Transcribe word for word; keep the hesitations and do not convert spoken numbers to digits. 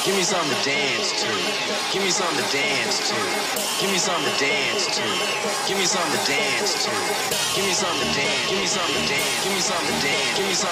Give me something to dance to. Give me something to dance to. Give me something to dance to. Give me something to dance to. Give me something to dance. Give me something to dance. Give me something to dance. Give me something.